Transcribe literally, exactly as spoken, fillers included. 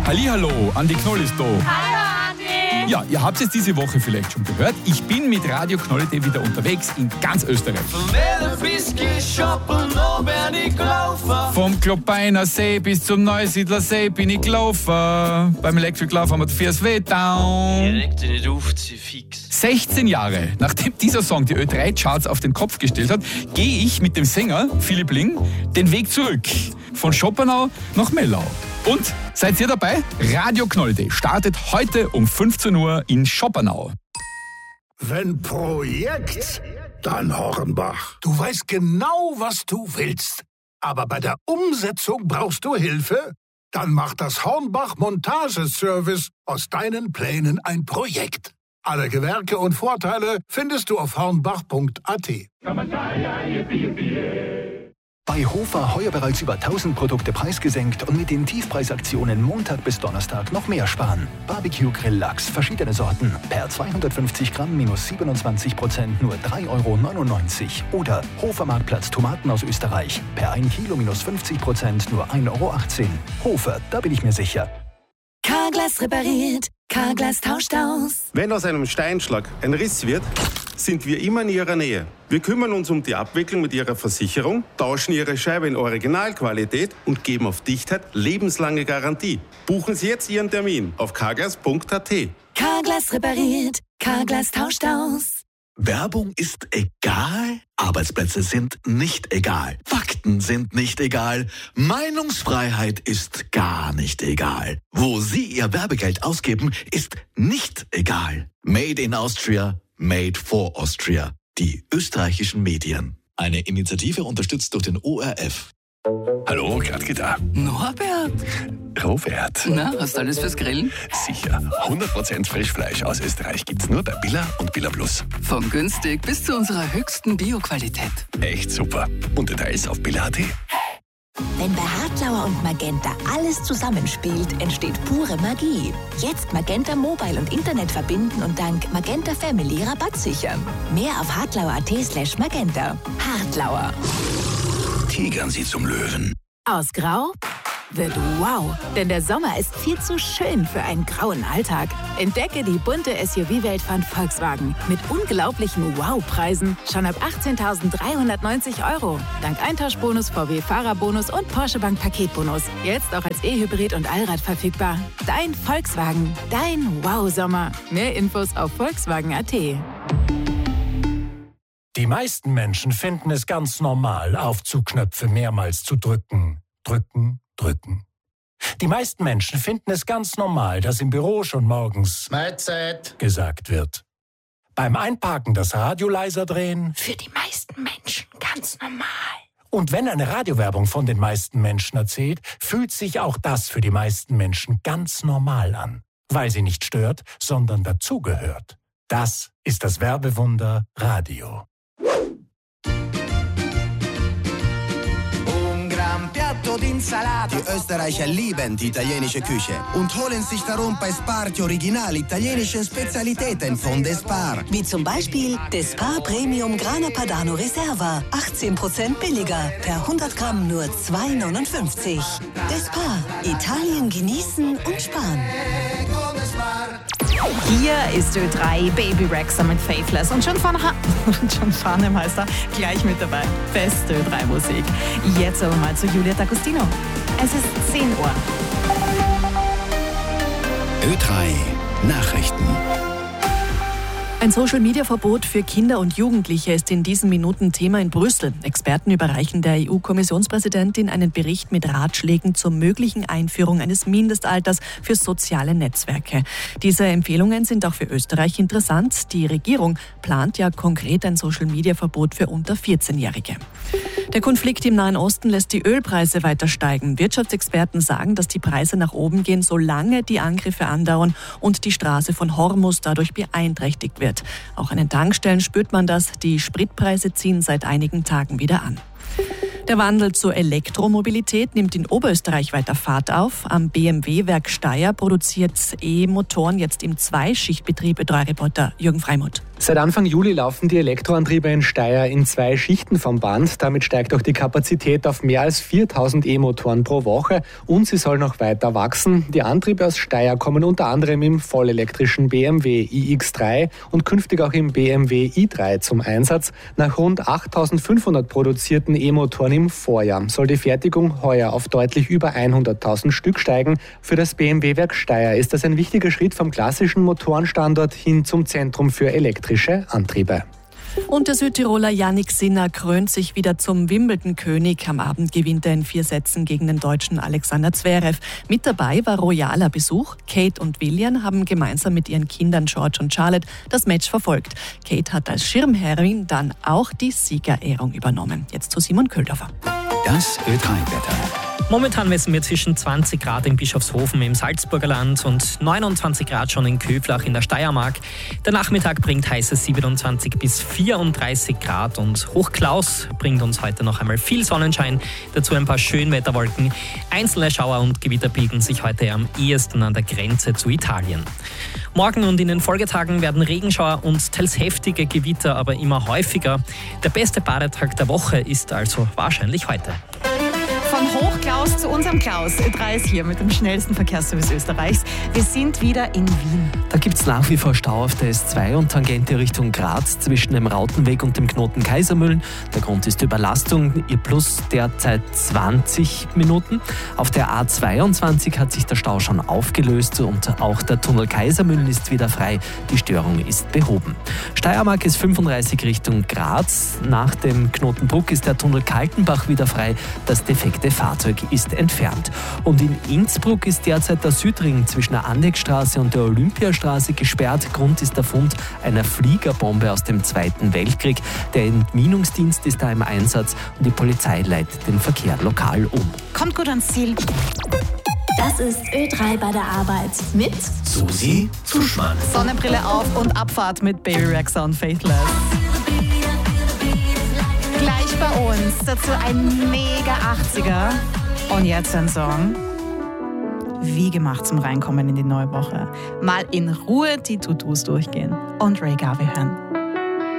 Hallihallo, Andi Knoll ist da. Hallo Andi! Ja, ihr habt es diese Woche vielleicht schon gehört. Ich bin mit Radio Knoll.de wieder unterwegs in ganz Österreich. Vom Klobeiner See bis zum Neusiedler See bin ich gelaufen. Beim Electric Love haben wir fürs Wetter. Direkt nicht auf, sie fix. sechzehn Jahre, nachdem dieser Song die Ö drei Charts auf den Kopf gestellt hat, gehe ich mit dem Sänger Philipp Ling den Weg zurück. Von Schopenau nach Mellau. Und seid ihr dabei? Radio Knoll.de startet heute um fünfzehn Uhr in Schopenau. Wenn Projekt, dann Hornbach. Du weißt genau, was du willst. Aber bei der Umsetzung brauchst du Hilfe? Dann macht das Hornbach Montageservice aus deinen Plänen ein Projekt. Alle Gewerke und Vorteile findest du auf hornbach punkt a t. Bei Hofer heuer bereits über tausend Produkte preisgesenkt und mit den Tiefpreisaktionen Montag bis Donnerstag noch mehr sparen. Barbecue Grill Lachs, verschiedene Sorten. Per zweihundertfünfzig Gramm minus siebenundzwanzig Prozent nur drei Euro neunundneunzig. Oder Hofer Marktplatz Tomaten aus Österreich. Per ein Kilo minus fünfzig Prozent nur ein Euro achtzehn. Hofer, da bin ich mir sicher. Carglass repariert, Carglass tauscht aus. Wenn aus einem Steinschlag ein Riss wird, sind wir immer in Ihrer Nähe. Wir kümmern uns um die Abwicklung mit Ihrer Versicherung, tauschen Ihre Scheibe in Originalqualität und geben auf Dichtheit lebenslange Garantie. Buchen Sie jetzt Ihren Termin auf carglass punkt a t. Carglass repariert, Carglass tauscht aus. Werbung ist egal, Arbeitsplätze sind nicht egal, Fakten sind nicht egal, Meinungsfreiheit ist gar nicht egal. Wo Sie Ihr Werbegeld ausgeben, ist nicht egal. Made in Austria, made for Austria. Die österreichischen Medien. Eine Initiative unterstützt durch den O R F. Hallo, Gradke da. Norbert? Robert. Na, hast du alles fürs Grillen? Sicher. hundert Prozent Frischfleisch aus Österreich gibt's nur bei Billa und Billa Plus. Von günstig bis zu unserer höchsten Bio-Qualität. Echt super. Und Details auf billa punkt a t. Wenn bei Hartlauer und Magenta alles zusammenspielt, entsteht pure Magie. Jetzt Magenta Mobile und Internet verbinden und dank Magenta Family Rabatt sichern. Mehr auf hartlauer punkt a t slash magenta. Hartlauer. Tigern Sie zum Löwen. Aus Grau wird wow, denn der Sommer ist viel zu schön für einen grauen Alltag. Entdecke die bunte S U V-Welt von Volkswagen mit unglaublichen Wow-Preisen schon ab achtzehntausenddreihundertneunzig Euro. Dank Eintauschbonus, V W-Fahrerbonus und Porsche Bank Paketbonus. Jetzt auch als E-Hybrid und Allrad verfügbar. Dein Volkswagen, dein Wow-Sommer. Mehr Infos auf volkswagen punkt a t. Die meisten Menschen finden es ganz normal, Aufzugknöpfe mehrmals zu drücken. Drücken, drücken. Die meisten Menschen finden es ganz normal, dass im Büro schon morgens Mahlzeit gesagt wird. Beim Einparken das Radio leiser drehen. Für die meisten Menschen ganz normal. Und wenn eine Radiowerbung von den meisten Menschen erzählt, fühlt sich auch das für die meisten Menschen ganz normal an. Weil sie nicht stört, sondern dazugehört. Das ist das Werbewunder Radio. Die Österreicher lieben die italienische Küche und holen sich darum bei Spar die original italienischen Spezialitäten von Despar. Wie zum Beispiel Despar Premium Grana Padano Reserva. achtzehn Prozent billiger. Per hundert Gramm nur zwei Euro neunundfünfzig. Despar. Italien genießen und sparen. Hier ist Ö drei Baby Rexha mit Faithless und schon vorne, schon vorne Meister gleich mit dabei. Beste Ö drei Musik. Jetzt aber mal zu Julia D'Agostino. Es ist zehn Uhr. Ö drei Nachrichten. Ein Social-Media-Verbot für Kinder und Jugendliche ist in diesen Minuten Thema in Brüssel. Experten überreichen der E U-Kommissionspräsidentin einen Bericht mit Ratschlägen zur möglichen Einführung eines Mindestalters für soziale Netzwerke. Diese Empfehlungen sind auch für Österreich interessant. Die Regierung plant ja konkret ein Social-Media-Verbot für unter vierzehnjährige. Der Konflikt im Nahen Osten lässt die Ölpreise weiter steigen. Wirtschaftsexperten sagen, dass die Preise nach oben gehen, solange die Angriffe andauern und die Straße von Hormuz dadurch beeinträchtigt wird. Auch an den Tankstellen spürt man das. Die Spritpreise ziehen seit einigen Tagen wieder an. Der Wandel zur Elektromobilität nimmt in Oberösterreich weiter Fahrt auf. Am B M W-Werk Steyr produziert E-Motoren jetzt im Zweischichtbetrieb. Reporter Jürgen Freimuth. Seit Anfang Juli laufen die Elektroantriebe in Steyr in zwei Schichten vom Band. Damit steigt auch die Kapazität auf mehr als viertausend E-Motoren pro Woche und sie soll noch weiter wachsen. Die Antriebe aus Steyr kommen unter anderem im vollelektrischen B M W i X drei und künftig auch im B M W i drei zum Einsatz. Nach rund achttausendfünfhundert produzierten E-Motoren im Vorjahr soll die Fertigung heuer auf deutlich über hunderttausend Stück steigen. Für das B M W-Werk Steyr ist das ein wichtiger Schritt vom klassischen Motorenstandort hin zum Zentrum für elektrische Antriebe. Und der Südtiroler Jannik Sinner krönt sich wieder zum Wimbledon-König. Am Abend gewinnt er in vier Sätzen gegen den Deutschen Alexander Zverev. Mit dabei war royaler Besuch. Kate und William haben gemeinsam mit ihren Kindern George und Charlotte das Match verfolgt. Kate hat als Schirmherrin dann auch die Siegerehrung übernommen. Jetzt zu Simon Köldorfer. Das Ö drei Wetter. Momentan messen wir zwischen zwanzig Grad in Bischofshofen im Salzburger Land und neunundzwanzig Grad schon in Köflach in der Steiermark. Der Nachmittag bringt heiße siebenundzwanzig bis vierunddreißig Grad und Hochklaus bringt uns heute noch einmal viel Sonnenschein, dazu ein paar Schönwetterwolken. Einzelne Schauer und Gewitter bilden sich heute am ehesten an der Grenze zu Italien. Morgen und in den Folgetagen werden Regenschauer und teils heftige Gewitter aber immer häufiger. Der beste Badetag der Woche ist also wahrscheinlich heute. Von Hochklaus zu unserem Klaus. Ö drei ist hier mit dem schnellsten Verkehrsservice Österreichs. Wir sind wieder in Wien. Da gibt es nach wie vor Stau auf der S zwei und Tangente Richtung Graz zwischen dem Rautenweg und dem Knoten Kaisermühlen. Der Grund ist Überlastung, ihr Plus derzeit zwanzig Minuten. Auf der A zweiundzwanzig hat sich der Stau schon aufgelöst und auch der Tunnel Kaisermühlen ist wieder frei. Die Störung ist behoben. Steiermark ist fünfunddreißig Richtung Graz. Nach dem Knotenbruck ist der Tunnel Kaltenbach wieder frei. Das defekte Fahrzeug ist entfernt. Und in Innsbruck ist derzeit der Südring zwischen der Annexstraße und der Olympiastraße gesperrt. Grund ist der Fund einer Fliegerbombe aus dem Zweiten Weltkrieg. Der Entminungsdienst ist da im Einsatz und die Polizei leitet den Verkehr lokal um. Kommt gut ans Ziel. Das ist Ö drei bei der Arbeit mit Susi Zuschmann. Sonnenbrille auf und Abfahrt mit Baby Rexha und Faithless. Gleich bei uns, dazu ein mega achtziger. Und jetzt ein Song, wie gemacht zum Reinkommen in die neue Woche. Mal in Ruhe die To-Dos durchgehen und Ray Garvey hören.